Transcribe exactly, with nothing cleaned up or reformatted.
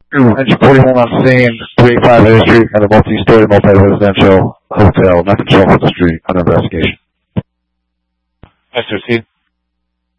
Engine forty-one on scene, three eighty-five A Street, and a multi-story, multi-residential hotel. Nothing wrong with the street. Under investigation. Mister Steve.